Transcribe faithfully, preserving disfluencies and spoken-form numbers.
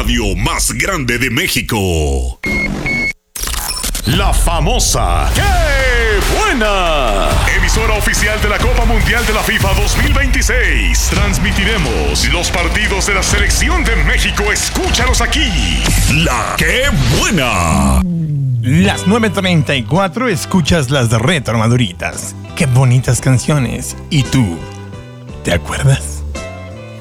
radio más grande de México. La famosa ¡Qué buena! Emisora oficial de la Copa Mundial de la FIFA dos mil veintiséis. Transmitiremos los partidos de la Selección de México. Escúchalos aquí. La ¡Qué buena! Las nueve treinta y cuatro escuchas las de Retro Maduritas. ¡Qué bonitas canciones! ¿Y tú? ¿Te acuerdas?